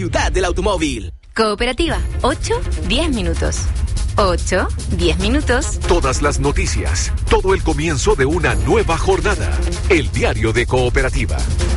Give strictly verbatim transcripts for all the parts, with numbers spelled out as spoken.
ciudad del automóvil. Cooperativa, ocho, diez minutos. ocho, diez minutos. Todas las noticias, todo el comienzo de una nueva jornada. El diario de Cooperativa.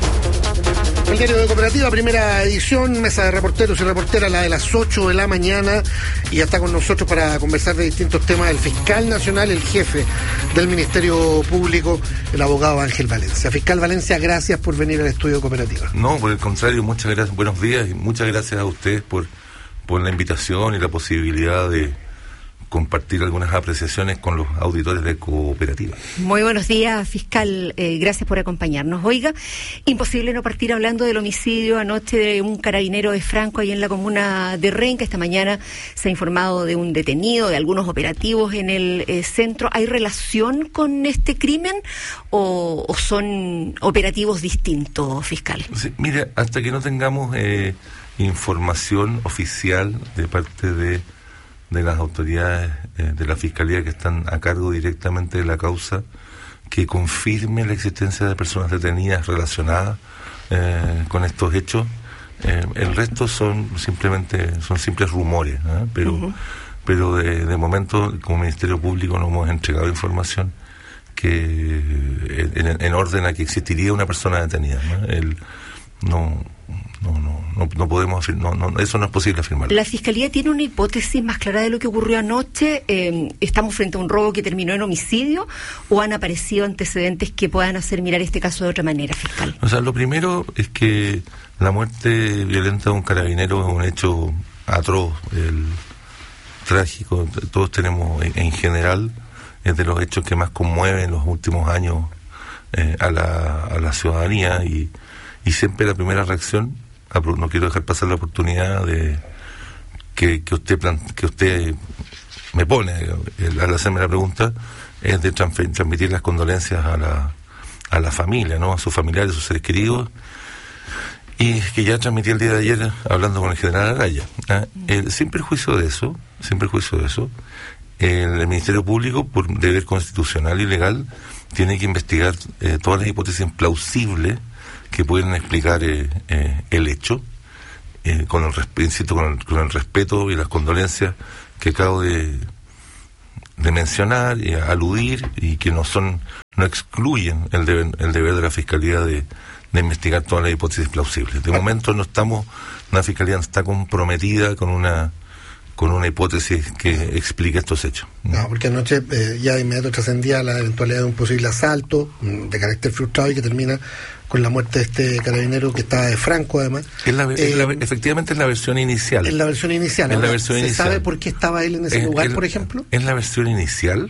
El diario de Cooperativa, primera edición, mesa de reporteros y reporteras, la de las ocho de la mañana, y ya está con nosotros para conversar de distintos temas el fiscal nacional, el jefe del Ministerio Público, el abogado Ángel Valencia. Fiscal Valencia, gracias por venir al estudio de Cooperativa. No, por el contrario, muchas gracias, buenos días y muchas gracias a ustedes por, por la invitación y la posibilidad de compartir algunas apreciaciones con los auditores de Cooperativa. Muy buenos días, fiscal. Eh, gracias por acompañarnos. Oiga, imposible no partir hablando del homicidio anoche de un carabinero de Franco ahí en la comuna de Renca. Esta mañana se ha informado de un detenido, de algunos operativos en el eh, centro. ¿Hay relación con este crimen o, o son operativos distintos, fiscal? Sí, mira, hasta que no tengamos eh, información oficial de parte de de las autoridades eh, de la Fiscalía que están a cargo directamente de la causa, que confirme la existencia de personas detenidas relacionadas eh, con estos hechos. Eh, el resto son simplemente son simples rumores, ¿eh? pero uh-huh. pero de, de momento como Ministerio Público no hemos entregado información que en, en orden a que existiría una persona detenida, ¿no? El, no No, no, no, no podemos afirmar, no, no, eso no es posible afirmar. ¿La Fiscalía tiene una hipótesis más clara de lo que ocurrió anoche? Eh, ¿Estamos frente a un robo que terminó en homicidio o han aparecido antecedentes que puedan hacer mirar este caso de otra manera, fiscal? O sea, lo primero es que la muerte violenta de un carabinero es un hecho atroz, el, trágico. Todos tenemos, en, en general, es de los hechos que más conmueven en los últimos años eh, a, la, a la ciudadanía y, y siempre la primera reacción. No quiero dejar pasar la oportunidad de que, que usted plan, que usted me pone el, al hacerme la pregunta, es de transfer, transmitir las condolencias a la a la familia, ¿no? A sus familiares, a sus seres queridos, y que ya transmití el día de ayer hablando con el general Araya, ¿eh? el, sin perjuicio de eso, sin perjuicio de eso, el, el Ministerio Público, por deber constitucional y legal, tiene que investigar eh, todas las hipótesis plausibles que pueden explicar eh, eh, el hecho, eh, con el respeto, con el, con el respeto y las condolencias que acabo de, de mencionar y aludir, y que no son, no excluyen el deber, el deber de la Fiscalía de, de investigar todas las hipótesis plausibles. De momento no estamos, la Fiscalía no está comprometida con una con una hipótesis que explique estos hechos. No, porque anoche eh, ya de inmediato trascendía la eventualidad de un posible asalto de carácter frustrado y que termina con la muerte de este carabinero que estaba de Franco, además. Es la, eh, es la, efectivamente es la versión inicial. Es la versión inicial. Es la versión ¿Se inicial. sabe por qué estaba él en ese es, lugar, el, por ejemplo? Es la versión inicial,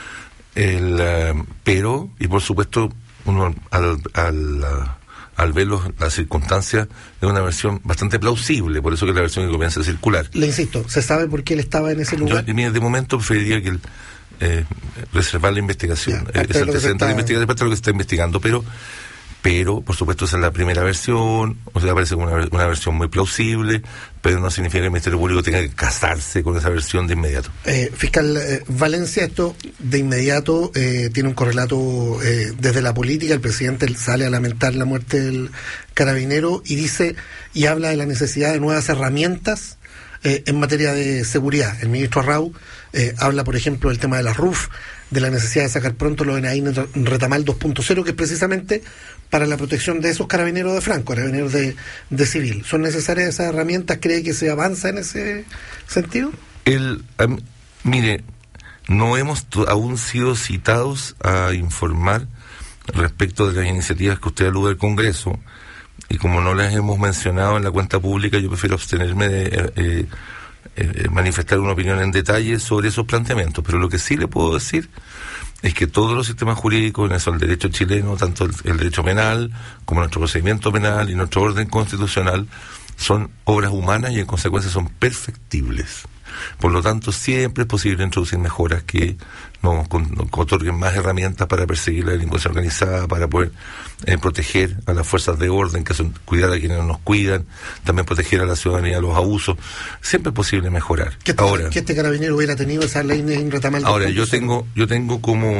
el, uh, pero, y por supuesto, uno al... al uh, al ver los, las circunstancias, es una versión bastante plausible, por eso que es la versión que comienza a circular. Le insisto, ¿se sabe por qué él estaba en ese lugar? Yo, mira, de momento preferiría que el, eh, reservar la investigación, ya, eh, ese antecedente de la investigación, después de lo que se está investigando, pero pero por supuesto esa es la primera versión, o sea, parece una, una versión muy plausible, pero no significa que el Ministerio Público tenga que casarse con esa versión de inmediato. Eh, fiscal eh, Valencia, esto de inmediato eh, tiene un correlato eh, desde la política. El presidente sale a lamentar la muerte del carabinero y dice y habla de la necesidad de nuevas herramientas eh, en materia de seguridad. El ministro Arrau eh, habla, por ejemplo, del tema de la R U F, de la necesidad de sacar pronto los N A I en Retamal dos punto cero, que es precisamente para la protección de esos carabineros de Franco, carabineros de, de civil. ¿Son necesarias esas herramientas? ¿Cree que se avanza en ese sentido? El, um, mire, no hemos to- aún sido citados a informar respecto de las iniciativas que usted alude al Congreso, y como no las hemos mencionado en la cuenta pública, yo prefiero abstenerme de eh, eh, eh, manifestar una opinión en detalle sobre esos planteamientos. Pero lo que sí le puedo decir es que todos los sistemas jurídicos, en eso el derecho chileno, tanto el, el derecho penal como nuestro procedimiento penal y nuestro orden constitucional, son obras humanas y en consecuencia son perfectibles. Por lo tanto, siempre es posible introducir mejoras que nos, con, nos otorguen más herramientas para perseguir la delincuencia organizada, para poder eh, proteger a las fuerzas de orden, que son cuidar a quienes nos cuidan, también proteger a la ciudadanía de los abusos. Siempre es posible mejorar. Que este, ahora, que este carabinero hubiera tenido esa ley en Retamal. Ahora, yo tengo, yo tengo como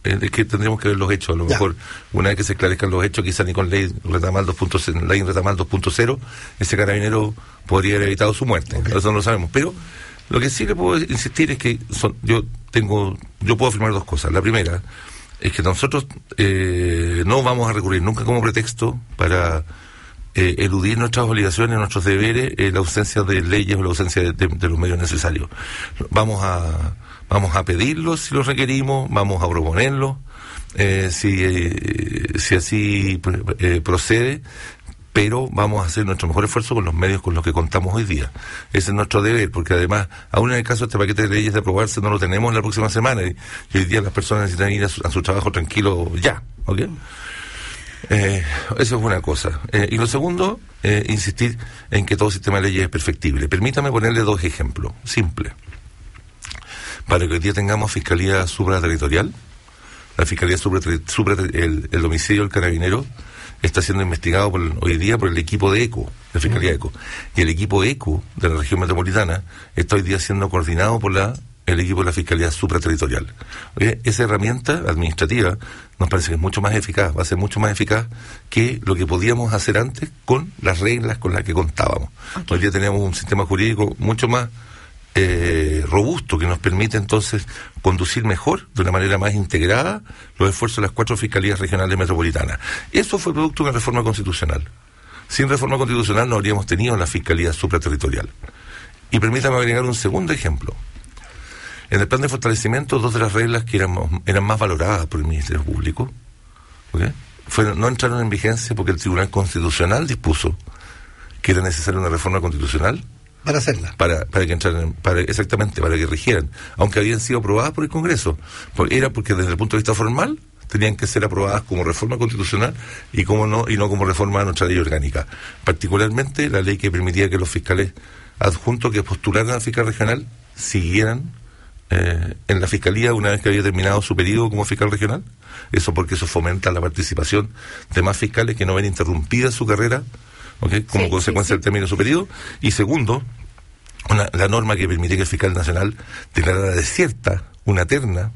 eh, es que tendríamos que ver los hechos. A lo ya. mejor, una vez que se esclarezcan los hechos, quizá ni con ley Retamal dos punto cero, ley Retamal dos punto cero, ese carabinero podría haber evitado su muerte. Okay. Eso no lo sabemos. Pero lo que sí le puedo insistir es que son, yo tengo, yo puedo afirmar dos cosas. La primera es que nosotros eh, no vamos a recurrir nunca como pretexto para eh, eludir nuestras obligaciones, nuestros deberes, eh, la ausencia de leyes o la ausencia de, de, de los medios necesarios. Vamos a vamos a pedirlos si los requerimos, vamos a proponerlos, eh, si, eh, si así eh, procede, pero vamos a hacer nuestro mejor esfuerzo con los medios con los que contamos hoy día. Ese es nuestro deber, porque además, aún en el caso de este paquete de leyes de aprobarse, no lo tenemos la próxima semana, y, y hoy día las personas necesitan ir a su, a su trabajo tranquilo ya, ¿ok? Eh, eso es una cosa. Eh, y lo segundo, eh, insistir en que todo sistema de leyes es perfectible. Permítame ponerle dos ejemplos, simples. Para que hoy día tengamos fiscalía supraterritorial, la fiscalía supraterritorial, el, el homicidio del carabinero está siendo investigado por, hoy día por el equipo de ECO, la Fiscalía ECO. Y el equipo ECO de la región metropolitana está hoy día siendo coordinado por la el equipo de la Fiscalía Supraterritorial. Oye, esa herramienta administrativa nos parece que es mucho más eficaz, va a ser mucho más eficaz que lo que podíamos hacer antes con las reglas con las que contábamos. Okay. Hoy día tenemos un sistema jurídico mucho más eh, robusto que nos permite entonces conducir mejor, de una manera más integrada, los esfuerzos de las cuatro fiscalías regionales metropolitanas. Eso fue producto de una reforma constitucional. Sin reforma constitucional no habríamos tenido la Fiscalía Supraterritorial. Y permítame agregar un segundo ejemplo. En el plan de fortalecimiento, dos de las reglas que eran, eran más valoradas por el Ministerio Público, ¿okay?, fueron, no entraron en vigencia porque el Tribunal Constitucional dispuso que era necesaria una reforma constitucional para hacerla. Para, para que entraran, para, exactamente, para que rigieran, aunque habían sido aprobadas por el Congreso. Porque era porque desde el punto de vista formal tenían que ser aprobadas como reforma constitucional y como no y no como reforma de nuestra ley orgánica. Particularmente la ley que permitía que los fiscales adjuntos que postularan al fiscal regional siguieran eh, en la fiscalía una vez que había terminado su periodo como fiscal regional. Eso porque eso fomenta la participación de más fiscales que no ven interrumpida su carrera, ¿okay?, como sí, consecuencia sí, sí. del término de su periodo. Y segundo, una, la norma que permite que el fiscal nacional declarara desierta una terna,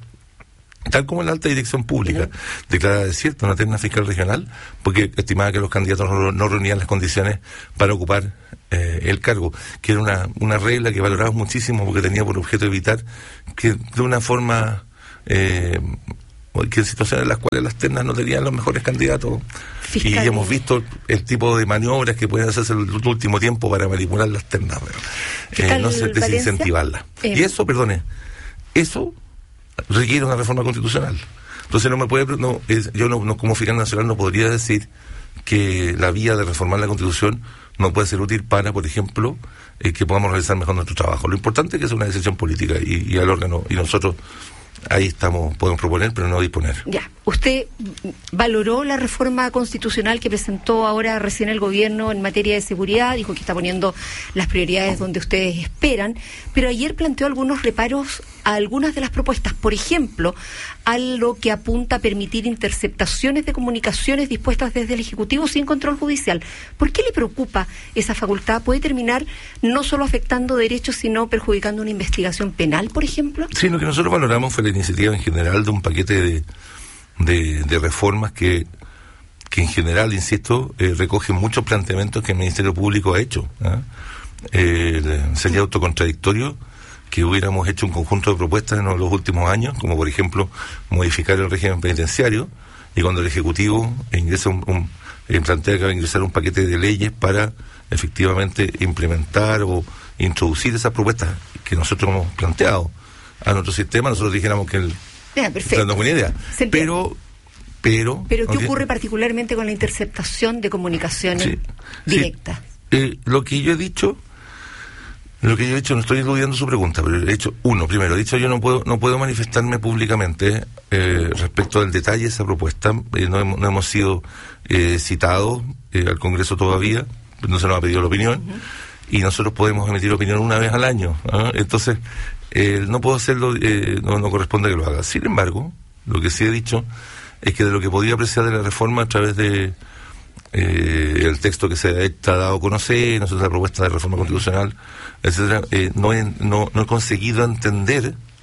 tal como en la alta dirección pública, uh-huh. declarara desierta una terna fiscal regional, porque estimaba que los candidatos no, no reunían las condiciones para ocupar eh, el cargo, que era una, una regla que valoramos muchísimo porque tenía por objeto evitar que de una forma... Eh, que en situaciones en las cuales las ternas no tenían los mejores candidatos fiscal. Y hemos visto el tipo de maniobras que pueden hacerse en el último tiempo para manipular las ternas, eh, no se desincentivarlas. Eh. Y eso, perdone, eso requiere una reforma constitucional. Entonces no me puede, no, es, yo no, no como fiscal nacional no podría decir que la vía de reformar la Constitución no puede ser útil para, por ejemplo, eh, que podamos realizar mejor nuestro trabajo. Lo importante es que es una decisión política y, y al órgano, y nosotros ahí estamos, podemos proponer, pero no disponer. Ya, usted valoró la reforma constitucional que presentó ahora recién el gobierno en materia de seguridad, dijo que está poniendo las prioridades donde ustedes esperan, pero ayer planteó algunos reparos a algunas de las propuestas, por ejemplo, a lo que apunta a permitir interceptaciones de comunicaciones dispuestas desde el Ejecutivo sin control judicial. ¿Por qué le preocupa esa facultad? ¿Puede terminar no solo afectando derechos, sino perjudicando una investigación penal, por ejemplo? Sí, lo que nosotros valoramos fue la iniciativa en general de un paquete de, de, de reformas que, que en general, insisto, eh, recogen muchos planteamientos que el Ministerio Público ha hecho. ¿eh? Eh, sería autocontradictorio que hubiéramos hecho un conjunto de propuestas en los últimos años, como por ejemplo modificar el régimen penitenciario, y cuando el Ejecutivo ingresa un, un, eh, plantea que va a ingresar un paquete de leyes para efectivamente implementar o introducir esas propuestas que nosotros hemos planteado a nuestro sistema, nosotros dijéramos que el ya, perfecto. No es buena idea, pero pero pero ¿qué ¿okay? ocurre particularmente con la interceptación de comunicaciones sí, directas? Sí. Eh, lo que yo he dicho Lo que yo he dicho, no estoy eludiendo su pregunta, pero he hecho, uno, primero, he dicho yo no puedo no puedo manifestarme públicamente eh, respecto del detalle de esa propuesta, eh, no, hemos, no hemos sido eh, citados eh, al Congreso todavía, no se nos ha pedido la opinión, uh-huh. y nosotros podemos emitir opinión una vez al año, ¿eh? Entonces, eh, no puedo hacerlo, eh, no, no corresponde que lo haga. Sin embargo, lo que sí he dicho es que de lo que podía apreciar de la reforma a través de Eh, el texto que se ha dado a conocer, nosotros la propuesta de reforma constitucional, etcétera, eh, no, he, no, no he conseguido entender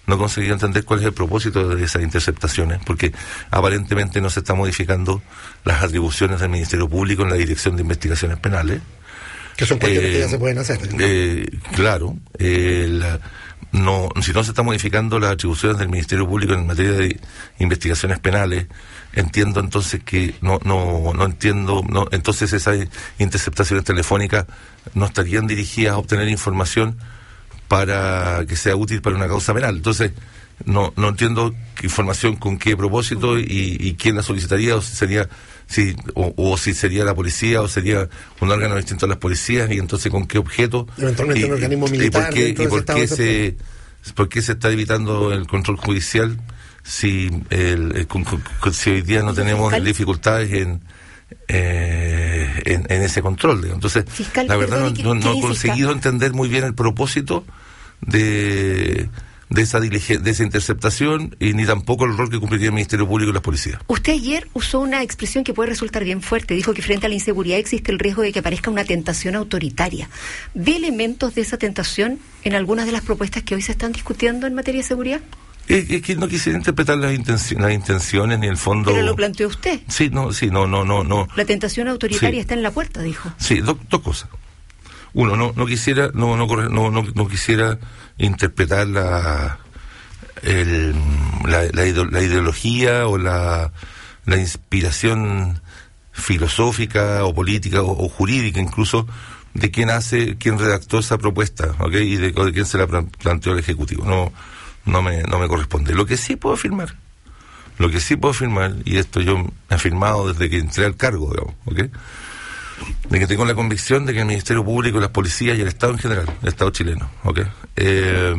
no he conseguido entender cuál es el propósito de esas interceptaciones, porque aparentemente no se está modificando las atribuciones del Ministerio Público en la Dirección de Investigaciones Penales. Que son cuestiones eh, que ya se pueden hacer. Eh, claro, eh, la, no, si no se están modificando las atribuciones del Ministerio Público en materia de investigaciones penales, entiendo entonces que no no no entiendo no entonces esas interceptaciones telefónicas no estarían dirigidas a obtener información para que sea útil para una causa penal. Entonces no no entiendo qué información, con qué propósito y, y quién la solicitaría, o si sería si o, o si sería la policía o sería un órgano distinto a las policías, y entonces con qué objeto, eventualmente y, un organismo militar, y por qué, y por qué se por qué se está evitando el control judicial si el, el, con, con, si hoy día no tenemos fiscal? dificultades en eh, en, en ese control, digamos. Entonces fiscal, la verdad perdón, no, no, no he fiscal? conseguido entender muy bien el propósito de de esa diligen- de esa interceptación, y ni tampoco el rol que cumpliría el Ministerio Público y las policías. Usted ayer usó una expresión que puede resultar bien fuerte. Dijo que frente a la inseguridad existe el riesgo de que aparezca una tentación autoritaria. ¿Ve elementos de esa tentación en algunas de las propuestas que hoy se están discutiendo en materia de seguridad? Es, es que no quisiera interpretar las, intenci- las intenciones ni el fondo. Pero lo planteó usted. Sí, no, sí, no, no, no, no. La tentación autoritaria Sí. está en la puerta, dijo. Sí, do, dos cosas. Uno, no, no quisiera, no, no, corre- no, no, no quisiera interpretar la, el, la, la, ide- la ideología o la, la inspiración filosófica o política o, o jurídica incluso de quien hace, quien redactó esa propuesta, ¿ok? Y de, de quién se la plan- planteó el Ejecutivo. No, no me, no me corresponde. Lo que sí puedo afirmar, lo que sí puedo afirmar, y esto yo he afirmado desde que entré al cargo, digamos, ¿ok? De que tengo la convicción de que el Ministerio Público, las policías y el Estado en general, el Estado chileno, ¿ok? Eh,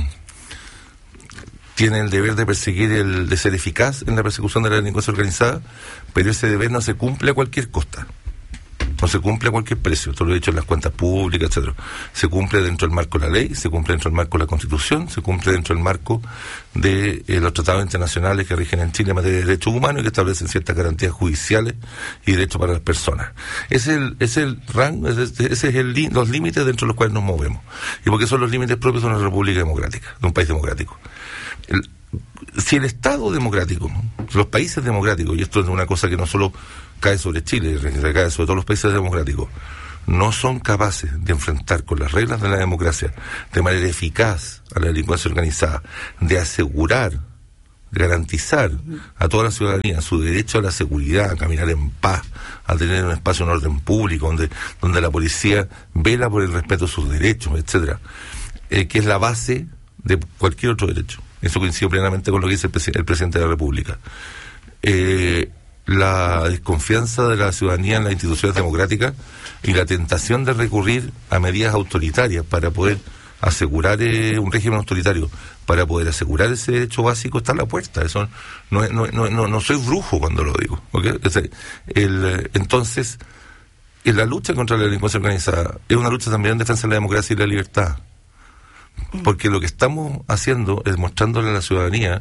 tiene el deber de perseguir, el de ser eficaz en la persecución de la delincuencia organizada, pero ese deber no se cumple a cualquier costa. No se cumple a cualquier precio, esto lo he dicho en las cuentas públicas, etcétera. Se cumple dentro del marco de la ley, se cumple dentro del marco de la Constitución, se cumple dentro del marco de eh, los tratados internacionales que rigen en Chile en materia de derechos humanos y que establecen ciertas garantías judiciales y derechos para las personas. Ese es el, ese es el rango, ese, ese es el li, los límites dentro de los cuales nos movemos. ¿Y porque son los límites propios de una república democrática, de un país democrático? El, si el Estado democrático, los países democráticos, y esto es una cosa que no solo cae sobre Chile, recae sobre todos los países democráticos, no son capaces de enfrentar con las reglas de la democracia de manera eficaz a la delincuencia organizada, de asegurar, de garantizar a toda la ciudadanía su derecho a la seguridad, a caminar en paz, a tener un espacio en orden público, donde, donde la policía vela por el respeto de sus derechos, etcétera, eh, que es la base de cualquier otro derecho. Eso coincide plenamente con lo que dice el, presi- el presidente de la República. Eh, la desconfianza de la ciudadanía en las instituciones democráticas y la tentación de recurrir a medidas autoritarias para poder asegurar eh, un régimen autoritario, para poder asegurar ese derecho básico, está a la puerta. Eso no, no, no, no, no soy brujo cuando lo digo, ¿okay? O sea, el, entonces, en la lucha contra la delincuencia organizada es una lucha también en defensa de la democracia y la libertad. Porque lo que estamos haciendo es mostrándole a la ciudadanía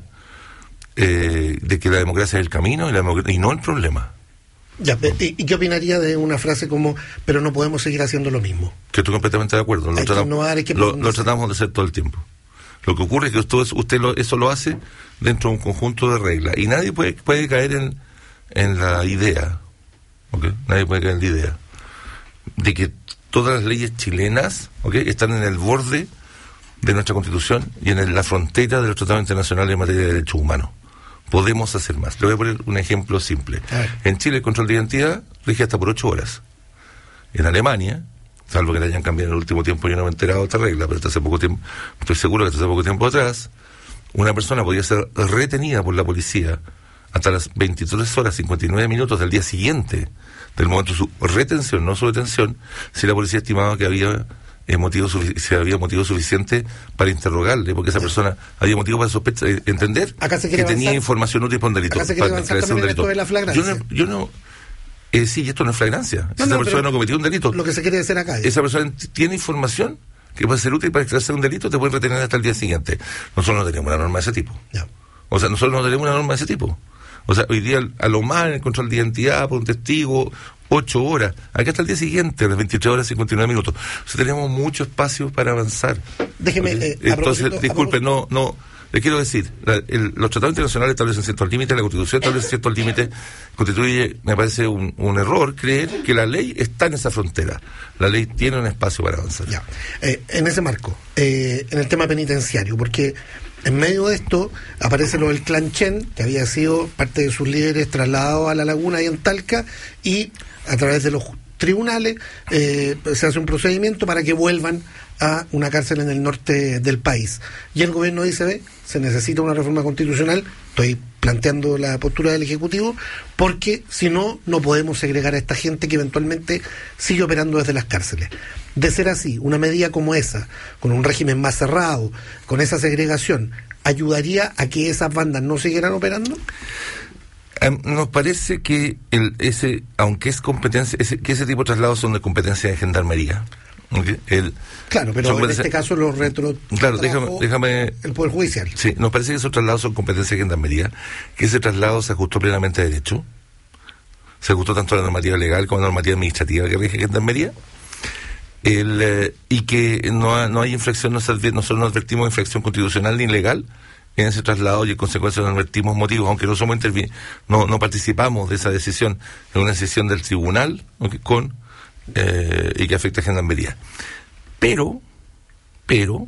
eh, de que la democracia es el camino y, la democ- y no el problema. Ya, ¿y, ¿Y qué opinaría de una frase como, pero no podemos seguir haciendo lo mismo? Que estoy completamente de acuerdo. Lo, Hay que tratamos, innovar, hay que lo, ponerse- lo tratamos de hacer todo el tiempo. Lo que ocurre es que usted, usted lo, eso lo hace dentro de un conjunto de reglas. Y nadie puede, puede caer en, en la idea, ¿okay? Nadie puede caer en la idea de que todas las leyes chilenas, ¿okay?, están en el borde de nuestra Constitución y en el, la frontera de los tratados internacionales en materia de derechos humanos. Podemos hacer más. Le voy a poner un ejemplo simple. En Chile el control de identidad rige hasta por ocho horas. En Alemania, salvo que le hayan cambiado en el último tiempo, yo no me he enterado de esta regla, pero hasta hace poco tiempo, estoy seguro que hasta hace poco tiempo atrás, una persona podía ser retenida por la policía hasta las veintitrés horas cincuenta y nueve minutos del día siguiente, del momento de su retención, no su detención, si la policía estimaba que había eh, motivo sufic- si había motivo suficiente para interrogarle, porque esa persona había motivo para sospechar, eh, entender Acá se que quiere tenía avanzar- información útil para un delito. acá se quiere para avanzar esclarecer un también en esto delito. de la flagrancia. Yo no, yo no eh, sí, esto no es flagrancia. Si No, esa no, persona pero no cometió un delito, Lo que se quiere decir acá es, esa persona t- tiene información que puede ser útil para esclarecer un delito, te pueden retener hasta el día siguiente. Nosotros no tenemos una norma de ese tipo. ya. O sea, nosotros no tenemos una norma de ese tipo. O sea, hoy día, a lo más, en el control de identidad por un testigo, ocho horas. Aquí hasta el día siguiente, a las veintitrés horas cincuenta y nueve minutos. O sea, tenemos mucho espacio para avanzar. Déjeme, ¿Okay? eh, a Entonces, propósito- a disculpe, no, no, les quiero decir, la, el, los tratados internacionales establecen ciertos límites, la Constitución establece ciertos límites, constituye, me parece un, un error creer que la ley está en esa frontera. La ley tiene un espacio para avanzar. Ya. Eh, en ese marco, eh, en el tema penitenciario, porque en medio de esto aparece lo del clan Chen, que había sido parte de sus líderes trasladado a la laguna y en Talca, y a través de los tribunales eh, se hace un procedimiento para que vuelvan a una cárcel en el norte del país. Y el gobierno dice, ve, se necesita una reforma constitucional, estoy planteando la postura del Ejecutivo, porque si no, no podemos segregar a esta gente que eventualmente sigue operando desde las cárceles. De ser así, una medida como esa, con un régimen más cerrado, con esa segregación, ¿ayudaría a que esas bandas no siguieran operando? Um, nos parece que el, ese, aunque es competencia, ese, que ese tipo de traslados son de competencia de gendarmería. Okay. El, claro, pero en este caso los retro claro, déjame, déjame el Poder Judicial. Sí, nos parece que esos traslados son competencia de gendarmería, que ese traslado se ajustó plenamente a derecho, se ajustó tanto a la normativa legal como a la normativa administrativa que rige gendarmería, el, eh, y que no, ha, no hay infracción, no se advierte, nosotros no advertimos infracción constitucional ni legal en ese traslado, y en consecuencia no advertimos motivos, aunque no somos intervi- no, no participamos de esa decisión, en una decisión del tribunal, okay, con Eh, y que afecta a gendarmería. Pero, pero,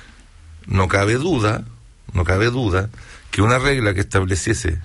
no cabe duda, no cabe duda que una regla que estableciese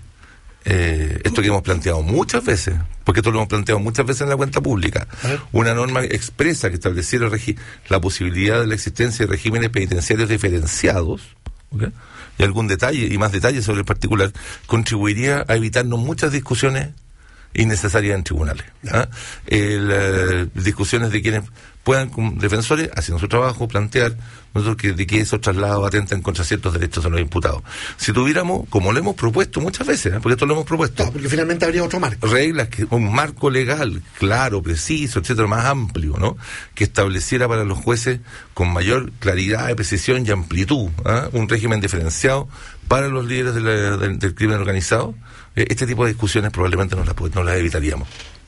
eh, esto que hemos planteado muchas veces, porque esto lo hemos planteado muchas veces en la cuenta pública, una norma expresa que estableciera regi- la posibilidad de la existencia de regímenes penitenciarios diferenciados, ¿okay? Y algún detalle, y más detalles sobre el particular, contribuiría a evitarnos muchas discusiones innecesarias en tribunales. ¿Ah? El, eh, discusiones de quienes puedan, como defensores, haciendo su trabajo, plantear nosotros que, de que esos traslados atentan contra ciertos derechos de los imputados. Si tuviéramos, como lo hemos propuesto muchas veces, ¿eh? porque esto lo hemos propuesto, no, porque finalmente habría otro marco. Reglas, que un marco legal claro, preciso, etcétera, más amplio, ¿no? Que estableciera para los jueces con mayor claridad, precisión y amplitud, ¿eh? un régimen diferenciado para los líderes de la, de, del crimen organizado. Este tipo de discusiones probablemente no las, no las evitaríamos.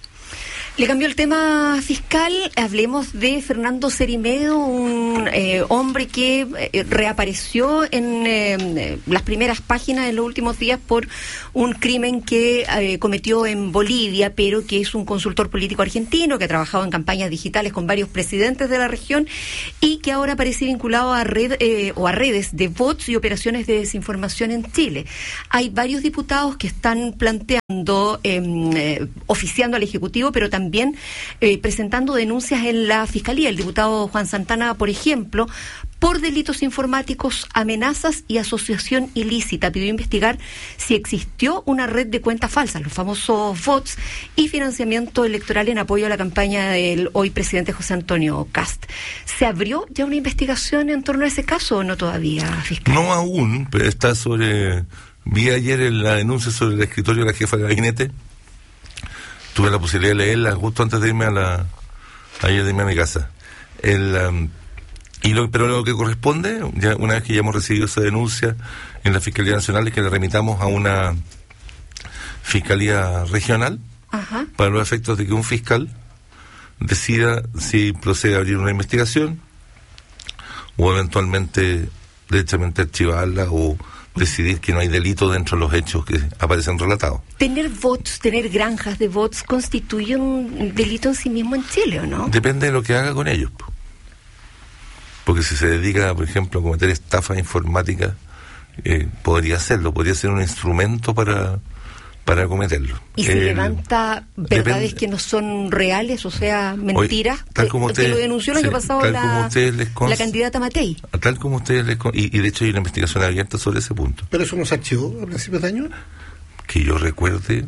Le cambió el tema fiscal, hablemos de Fernando Cerimedo, un eh, hombre que eh, reapareció en eh, las primeras páginas en los últimos días por un crimen que eh, cometió en Bolivia, pero que es un consultor político argentino que ha trabajado en campañas digitales con varios presidentes de la región y que ahora aparece vinculado a red eh, o a redes de bots y operaciones de desinformación en Chile. Hay varios diputados que están planteando, eh, eh, oficiando al Ejecutivo, pero también También eh, presentando denuncias en la Fiscalía. El diputado Juan Santana, por ejemplo, por delitos informáticos, amenazas y asociación ilícita, pidió investigar si existió una red de cuentas falsas, los famosos bots, y financiamiento electoral en apoyo a la campaña del hoy presidente José Antonio Kast. ¿Se abrió ya una investigación en torno a ese caso o no todavía, fiscal? No aún, pero está sobre... Vi ayer en la denuncia sobre el escritorio de la jefa de gabinete. Tuve la posibilidad de leerla justo antes de irme a la ayer de irme a mi casa. El, um, y lo, pero lo que corresponde, ya una vez que ya hemos recibido esa denuncia en la Fiscalía Nacional, es que le remitamos a una Fiscalía Regional. Ajá. Para los efectos de que un fiscal decida si procede a abrir una investigación o eventualmente derechamente archivarla o decidir que no hay delito dentro de los hechos que aparecen relatados. ¿Tener bots, tener granjas de bots, constituye un delito en sí mismo en Chile, o no? Depende de lo que haga con ellos. Porque si se dedica, por ejemplo, a cometer estafas informáticas, eh, podría hacerlo, podría ser un instrumento para, para cometerlo. ¿Y si eh, levanta verdades depende, que no son reales, o sea, mentiras? Hoy, tal como que, usted, que lo denunció el sí, año pasado la, consta, la candidata Matei. Tal como ustedes les consta, y, y de hecho hay una investigación abierta sobre ese punto. ¿Pero eso no se archivó a principios de año? Que yo recuerde...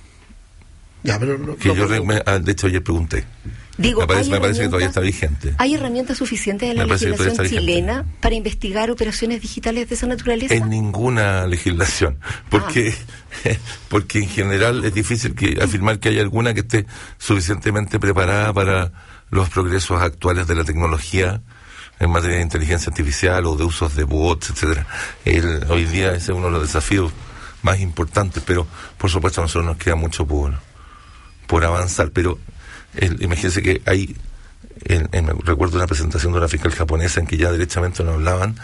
Ya, pero no, que no, yo no, re, me, de hecho ayer pregunté. Digo, me parece, me parece que todavía está vigente. ¿Hay herramientas suficientes en la legislación chilena vigente. para investigar operaciones digitales de esa naturaleza? En ninguna legislación, porque ah. porque en general es difícil que afirmar que haya alguna que esté suficientemente preparada para los progresos actuales de la tecnología en materia de inteligencia artificial o de usos de bots, etcétera. El, hoy día ese es uno de los desafíos más importantes, pero por supuesto a nosotros nos queda mucho por, por avanzar, pero El, imagínense que hay, en, en, recuerdo una presentación de una fiscal japonesa en que ya derechamente nos hablaban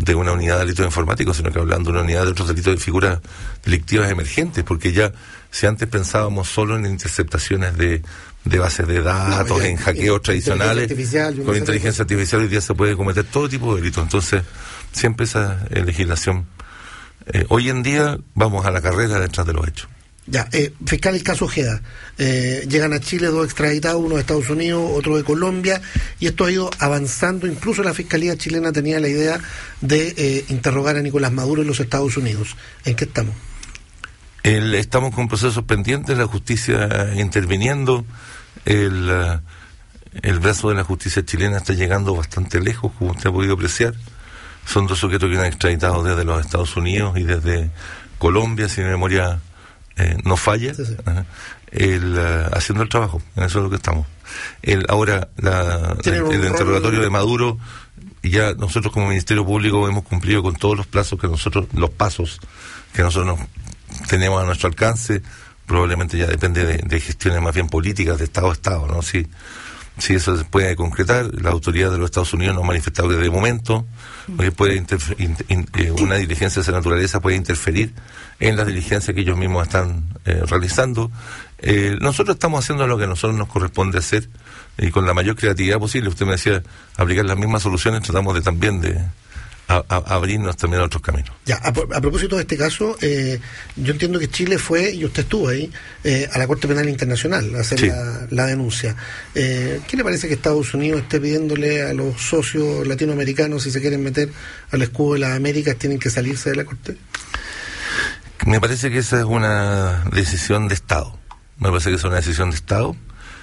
de una unidad de delitos informáticos, sino que hablan de una unidad de otros delitos de figuras delictivas emergentes, porque ya si antes pensábamos solo en interceptaciones de, de bases de datos, no, en hackeos tradicionales, con inteligencia artificial hoy día se puede cometer todo tipo de delitos. Entonces, siempre esa eh, legislación. Eh, hoy en día vamos a la carrera detrás de los hechos. Ya, eh, fiscal, el caso Ojeda. Eh, llegan a Chile dos extraditados, uno de Estados Unidos, otro de Colombia, y esto ha ido avanzando. Incluso la Fiscalía chilena tenía la idea de eh, interrogar a Nicolás Maduro en los Estados Unidos. ¿En qué estamos? El, estamos con procesos pendientes, la justicia interviniendo, el, uh, el brazo de la justicia chilena está llegando bastante lejos, como usted ha podido apreciar. Son dos sujetos que han extraditado desde los Estados Unidos y desde Colombia, si mi memoria eh, no falla, sí, sí. Uh, el, uh, haciendo el trabajo, en eso es lo que estamos. El, ahora, la, el, el interrogatorio de Maduro, ya nosotros como Ministerio Público hemos cumplido con todos los plazos que nosotros, los pasos que nosotros nos tenemos a nuestro alcance. Probablemente ya depende de, de gestiones más bien políticas de Estado a Estado, ¿no? Si, si eso se puede concretar, la autoridad de los Estados Unidos nos ha manifestado que de momento eh, puede interfer, in, in, eh, una diligencia de esa naturaleza puede interferir en las diligencias que ellos mismos están eh, realizando. Eh, nosotros estamos haciendo lo que a nosotros nos corresponde hacer y con la mayor creatividad posible. Usted me decía, aplicar las mismas soluciones, tratamos de también de A, a, abrirnos también a otros caminos. Ya, a, a propósito de este caso, eh, yo entiendo que Chile fue, y usted estuvo ahí, eh, a la Corte Penal Internacional a hacer sí. la, la denuncia. Eh, ¿Qué le parece que Estados Unidos esté pidiéndole a los socios latinoamericanos, si se quieren meter al escudo de las Américas, tienen que salirse de la Corte? Me parece que esa es una decisión de Estado. Me parece que es una decisión de Estado,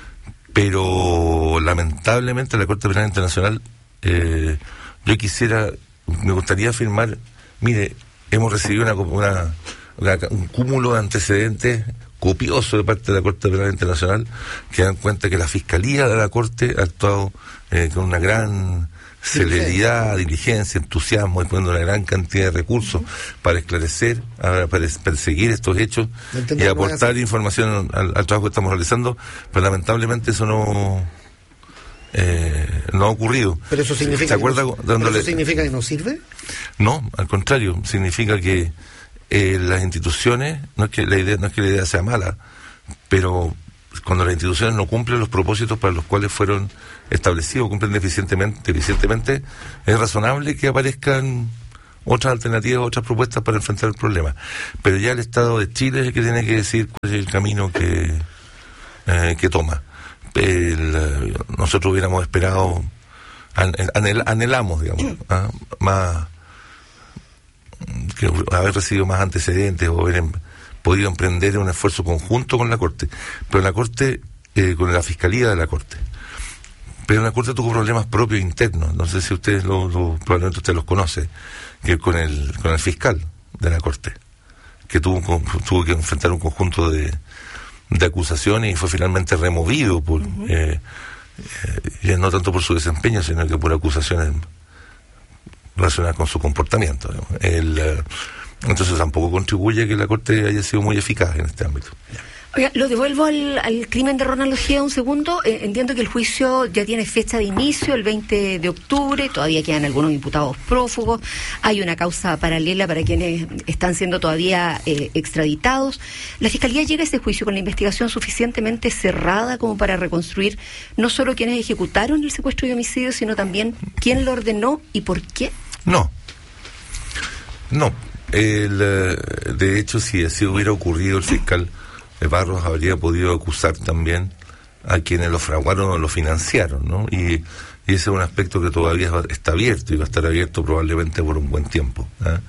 pero lamentablemente la Corte Penal Internacional, eh, yo quisiera... me gustaría afirmar, mire, hemos recibido una, una, una, un cúmulo de antecedentes copioso de parte de la Corte Penal Internacional que dan cuenta que la Fiscalía de la Corte ha actuado eh, con una gran celeridad, diligencia, entusiasmo, y poniendo una gran cantidad de recursos para esclarecer, para perseguir estos hechos y aportar información al, al trabajo que estamos realizando, pero lamentablemente eso no... Eh, no ha ocurrido. ¿Pero eso significa, ¿Se acuerda que, no, dándole... ¿pero eso significa que no sirve? No, al contrario, significa que eh, las instituciones, no es que la idea, no es que la idea sea mala, pero cuando las instituciones no cumplen los propósitos para los cuales fueron establecidos, cumplen deficientemente, deficientemente, es razonable que aparezcan otras alternativas, otras propuestas para enfrentar el problema. Pero ya el Estado de Chile es el que tiene que decir cuál es el camino que, eh, que toma. El, nosotros hubiéramos esperado, anhel, anhelamos, digamos, ¿ah? más que haber recibido más antecedentes o haber em, podido emprender un esfuerzo conjunto con la Corte, pero la Corte, eh, con la Fiscalía de la Corte, pero la Corte tuvo problemas propios internos, no sé si ustedes lo, lo, probablemente usted los conoce, que con el con el fiscal de la Corte, que tuvo, tuvo que enfrentar un conjunto de de acusaciones y fue finalmente removido por uh-huh. eh, eh, no tanto por su desempeño, sino que por acusaciones relacionadas con su comportamiento. El, eh, entonces tampoco contribuye a que la Corte haya sido muy eficaz en este ámbito. Oiga, lo devuelvo al, al crimen de Ronald Ojeda un segundo. Eh, entiendo que el juicio ya tiene fecha de inicio, el veinte de octubre, todavía quedan algunos imputados prófugos, hay una causa paralela para quienes están siendo todavía eh, extraditados. ¿La Fiscalía llega a ese juicio con la investigación suficientemente cerrada como para reconstruir no solo quienes ejecutaron el secuestro y homicidio, sino también quién lo ordenó y por qué? No, no. El, de hecho, si así hubiera ocurrido, el fiscal Barros habría podido acusar también a quienes lo fraguaron o lo financiaron, ¿no? Y, y ese es un aspecto que todavía está abierto y va a estar abierto probablemente por un buen tiempo, ¿eh?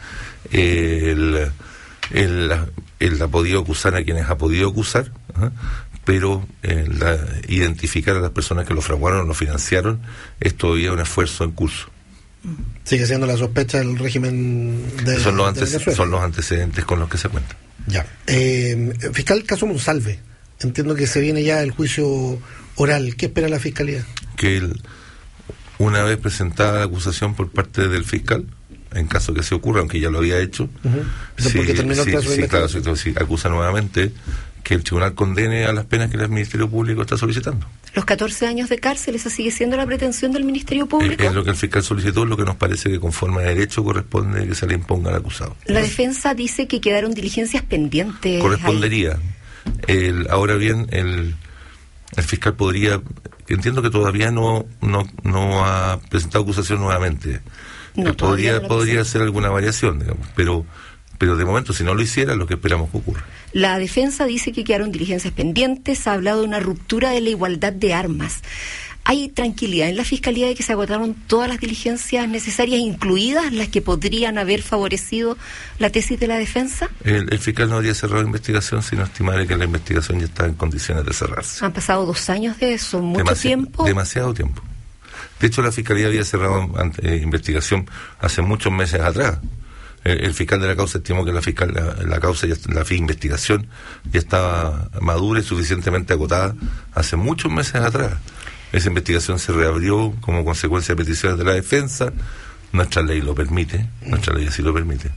Él, él, él ha podido acusar a quienes ha podido acusar, ¿eh? Pero eh, la, identificar a las personas que lo fraguaron o lo financiaron es todavía un esfuerzo en curso. Sigue siendo la sospecha del régimen de, son los de antecedentes, son los antecedentes con los que se cuenta. Ya. Eh, fiscal, caso Monsalve. Entiendo que se viene ya el juicio oral. ¿Qué espera la Fiscalía? Que él, una vez presentada la acusación por parte del fiscal, en caso que se ocurra, aunque ya lo había hecho, uh-huh. si, porque terminó si, el caso si, de claro, si, si acusa nuevamente, que el tribunal condene a las penas que el Ministerio Público está solicitando. los catorce años de cárcel, ¿esa sigue siendo la pretensión del Ministerio Público? Es, es lo que el fiscal solicitó, lo que nos parece que conforme a derecho corresponde que se le imponga al acusado. La defensa dice que quedaron diligencias pendientes. Correspondería. El, ahora bien, el, el fiscal podría, entiendo que todavía no no no ha presentado acusación nuevamente. No, podría no podría hacer alguna variación, digamos, pero pero de momento, si no lo hiciera, lo que esperamos que ocurra. La defensa dice que quedaron diligencias pendientes, ha hablado de una ruptura de la igualdad de armas. ¿Hay tranquilidad en la Fiscalía de que se agotaron todas las diligencias necesarias, incluidas las que podrían haber favorecido la tesis de la defensa? El, el fiscal no habría cerrado la investigación si no estimara que la investigación ya está en condiciones de cerrarse. Han pasado dos años de eso, mucho Demasi- tiempo. Demasiado tiempo. De hecho, la Fiscalía había cerrado ante, eh, investigación hace muchos meses atrás. El, el fiscal de la causa estimó que la fiscal la, la causa, ya, la investigación ya estaba madura y suficientemente agotada hace muchos meses atrás. Esa investigación se reabrió como consecuencia de peticiones de la defensa. Nuestra ley lo permite, nuestra ley así lo permite.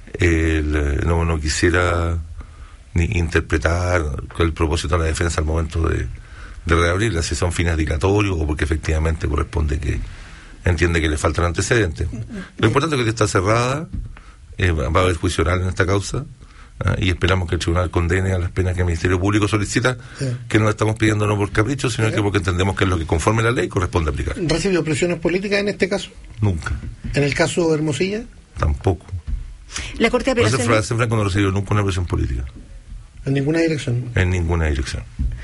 El, no, no quisiera ni interpretar el propósito de la defensa al momento de, de reabrirla, si son fines dilatorios o porque efectivamente corresponde que entiende que le faltan antecedentes. Lo importante es que está cerrada, eh, va a haber juicio oral en esta causa. Ah, y esperamos que el tribunal condene a las penas que el Ministerio Público solicita, sí. Que no lo estamos pidiendo no por capricho, sino sí. Que porque entendemos que es lo que conforme la ley corresponde aplicar. ¿Recibió presiones políticas en este caso? Nunca. ¿En el caso Hermosilla? Tampoco. La Corte de Apelaciones... Para ser franco, no recibió nunca una presión política. ¿En ninguna dirección? En ninguna dirección.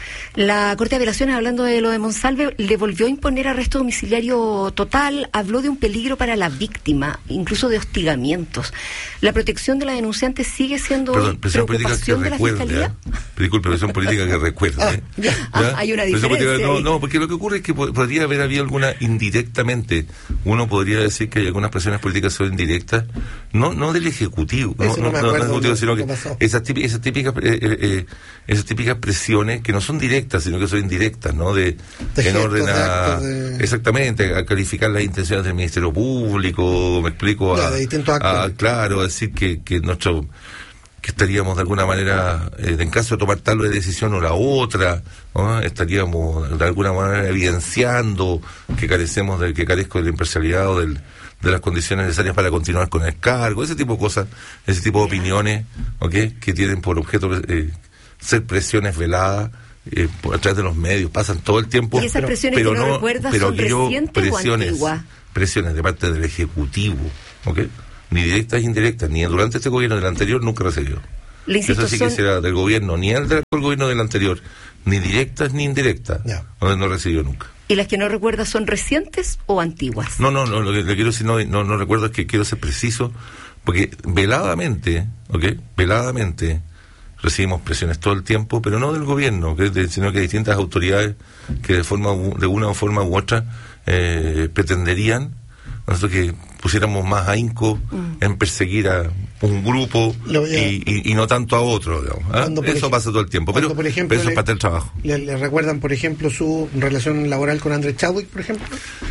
La Corte de Apelaciones, hablando de lo de Monsalve, le volvió a imponer arresto domiciliario total, habló de un peligro para la víctima, incluso de hostigamientos. ¿La protección de la denunciante sigue siendo Perdón, preocupación de la recuerde, Fiscalía? ¿eh? Disculpe, presión política que recuerde. Ah, ¿ya? Ah, hay una diferencia política, no, no, porque lo que ocurre es que podría haber habido alguna indirectamente. Uno podría decir que hay algunas presiones políticas son indirectas, no no del Ejecutivo, no, no, no, no del Ejecutivo, sino que esas típicas, esas típicas eh, eh, esas típicas presiones que no son directas, sino que son indirectas, ¿no? De, de en orden a de... exactamente a calificar las intenciones del Ministerio Público, me explico, ya, a, de distintos actos. A, claro, a decir que que nuestro que estaríamos de alguna manera, eh, en caso de tomar tal decisión o la otra, ¿no? Estaríamos de alguna manera evidenciando que carecemos de que carezco de la imparcialidad o del de las condiciones necesarias para continuar con el cargo, ese tipo de cosas, ese tipo de opiniones, ¿okay? Que tienen por objeto eh, ser presiones veladas eh, por a través de los medios, pasan todo el tiempo. ¿Y esas presiones pero que no, no recuerdas pero son yo, recientes presiones, o antiguas? Presiones de parte del Ejecutivo, ¿ok? Ni directas ni indirectas, ni durante este gobierno del anterior nunca recibió. Le insisto, eso sí son... que será del gobierno, ni el del gobierno del anterior, ni directas ni indirectas, yeah. no, no recibió nunca. ¿Y las que no recuerdas son recientes o antiguas? No, no, no, lo que le quiero decir, no, no, no recuerdo, es que quiero ser preciso, porque veladamente, ¿ok? Veladamente recibimos presiones todo el tiempo, pero no del gobierno, ¿okay? de, sino que distintas autoridades que de forma de una forma u otra eh, pretenderían nosotros que pusiéramos más ahínco mm. en perseguir a un grupo y, y, y no tanto a otro, digamos, ¿eh? Eso ejemplo, pasa todo el tiempo, pero, por ejemplo, pero eso le, es parte del trabajo. ¿Le, le recuerdan, por ejemplo, su relación laboral con Andrés Chadwick, por ejemplo?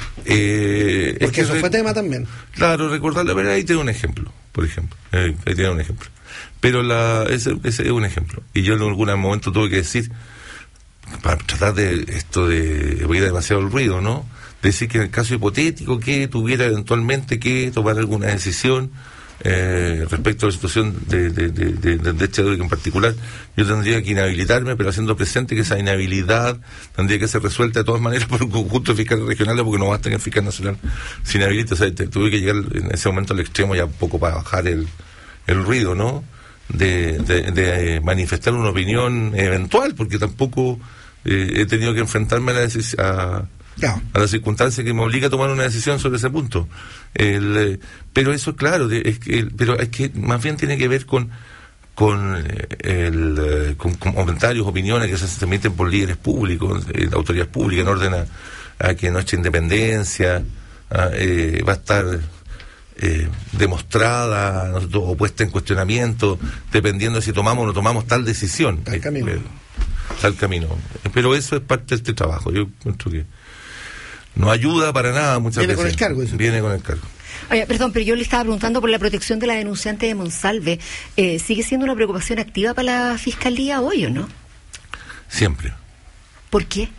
Eh, Porque es que eso fue tema también. Claro, recordar la verdad, ahí tiene un ejemplo, por ejemplo, eh, ahí tiene un ejemplo. Pero la, ese, ese es un ejemplo. Y yo en algún momento tuve que decir, para tratar de esto de, porque era demasiado el ruido, ¿no? Decir que en el caso hipotético que tuviera eventualmente que tomar alguna decisión eh, respecto a la situación de, de, de, de, de, de Chadwick en particular, yo tendría que inhabilitarme, pero haciendo presente que esa inhabilidad tendría que ser resuelta de todas maneras por un conjunto de fiscales regionales, porque no basta que el fiscal nacional se inhabilite. O sea, te, tuve que llegar en ese momento al extremo ya un poco para bajar el, el ruido, ¿no? De, de, de manifestar una opinión eventual, porque tampoco eh, he tenido que enfrentarme a la decisión a, no. a la circunstancia que me obliga a tomar una decisión sobre ese punto. El, eh, pero eso, claro, de, es que, pero es que más bien tiene que ver con con, el, eh, con, con comentarios, opiniones que se emiten por líderes públicos, eh, autoridades públicas, en orden a, a que nuestra independencia a, eh, va a estar Eh, demostrada, nosotros, o puesta en cuestionamiento, dependiendo de si tomamos o no tomamos tal decisión. Tal camino. Eh, tal camino. Pero eso es parte de este trabajo. Yo encuentro que no ayuda para nada muchas Viene veces. Con el cargo, eso. Viene con el cargo. Oye, perdón, pero yo le estaba preguntando por la protección de la denunciante de Monsalve. Eh, ¿Sigue siendo una preocupación activa para la Fiscalía hoy o no? Siempre. ¿Por qué?